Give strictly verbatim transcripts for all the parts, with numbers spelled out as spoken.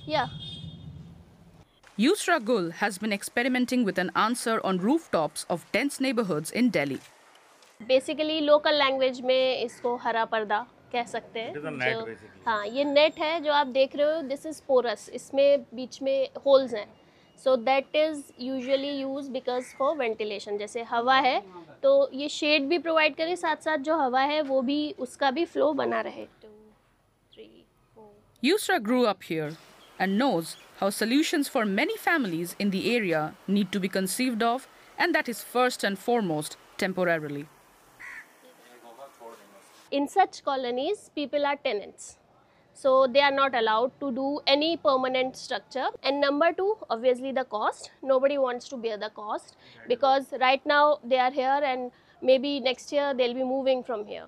Yeah. Yusra Gul has been experimenting with an answer on rooftops of dense neighborhoods in Delhi. Basically, local language में इसको हरा पर्दा कह सकते हैं. जो हाँ, ये नेट है जो आप देख रहे हो. This is porous. इसमें बीच में holes हैं. So that is usually used because for ventilation. जैसे हवा है तो ये shade भी provide करे, साथ साथ जो हवा है वो भी उसका भी flow बना रहे. Two, three, four. Yusra grew up here and knows how solutions for many families in the area need to be conceived of, and that is first and foremost temporarily. In such colonies, people are tenants. So they are not allowed to do any permanent structure. And number two, obviously the cost. Nobody wants to bear the cost because right now they are here and maybe next year they'll be moving from here.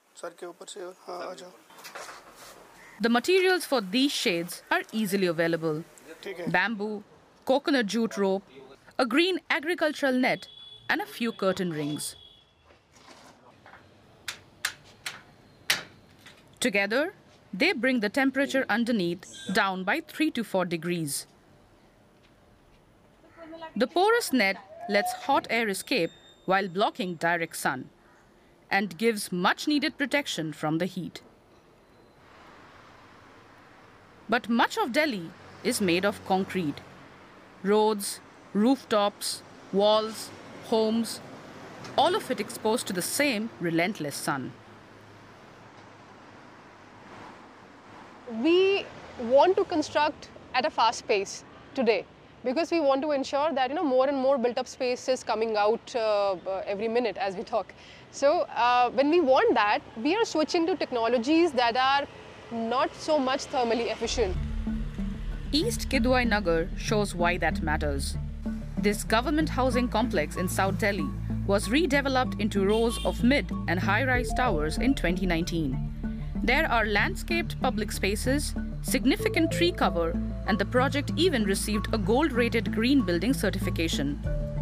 The materials for these shades are easily available. Bamboo, coconut jute rope, a green agricultural net, and a few curtain rings. Together, they bring the temperature underneath down by three to four degrees. The porous net lets hot air escape while blocking direct sun and gives much needed protection from the heat. But much of Delhi is made of concrete. Roads, rooftops, walls, homes, all of it exposed to the same relentless sun. We want to construct at a fast pace today because we want to ensure that, you know, more and more built up space is coming out uh, every minute as we talk. So uh, when we want that, we are switching to technologies that are not so much thermally efficient. East Kidwai Nagar shows why that matters. This government housing complex in South Delhi was redeveloped into rows of mid and high-rise towers in twenty nineteen. There are landscaped public spaces, significant tree cover, and the project even received a gold-rated green building certification.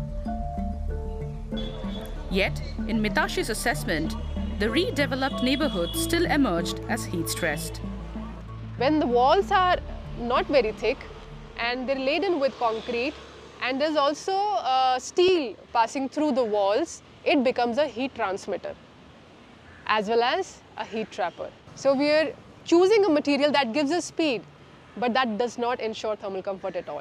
Yet, in Mitashi's assessment, the redeveloped neighborhood still emerged as heat-stressed. When the walls are not very thick and they're laden with concrete and there's also uh, steel passing through the walls, it becomes a heat transmitter as well as a heat trapper. So we are choosing a material that gives us speed, but that does not ensure thermal comfort at all.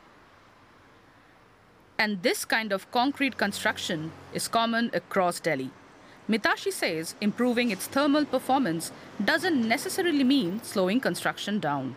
And this kind of concrete construction is common across Delhi. Mitashi says improving its thermal performance doesn't necessarily mean slowing construction down.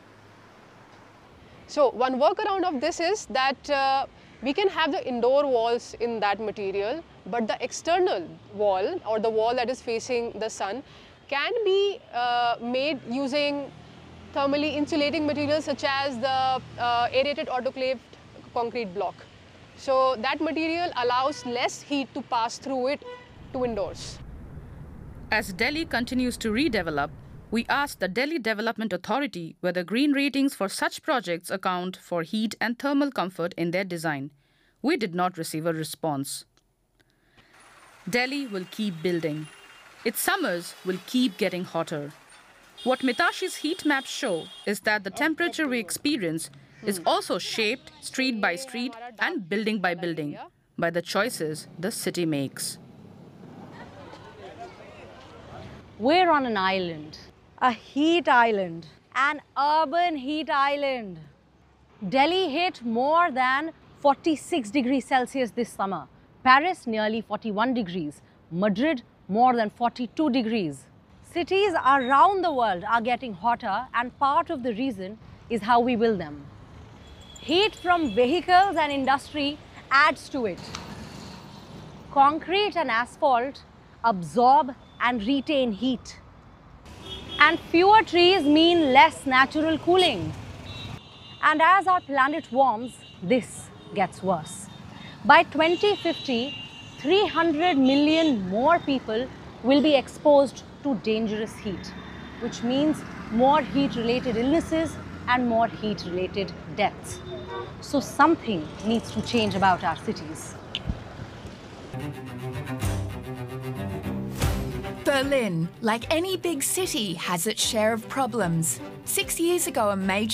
So one workaround of this is that uh, we can have the indoor walls in that material, but the external wall or the wall that is facing the sun can be uh, made using thermally insulating materials such as the uh, aerated autoclaved concrete block. So that material allows less heat to pass through it to indoors. As Delhi continues to redevelop, we asked the Delhi Development Authority whether green ratings for such projects account for heat and thermal comfort in their design. We did not receive a response. Delhi will keep building. Its summers will keep getting hotter. What Mitashi's heat maps show is that the temperature we experience is also shaped street by street and building by building by the choices the city makes. We're on an island, a heat island, an urban heat island. Delhi hit more than forty-six degrees Celsius this summer. Paris nearly forty-one degrees. Madrid more than forty-two degrees. Cities around the world are getting hotter, and part of the reason is how we build them. Heat from vehicles and industry adds to it. Concrete and asphalt absorb and retain heat. And fewer trees mean less natural cooling. And as our planet warms, this gets worse. By twenty fifty, three hundred million more people will be exposed to dangerous heat, which means more heat-related illnesses and more heat-related deaths. So something needs to change about our cities. Berlin, like any big city, has its share of problems. Six years ago, a major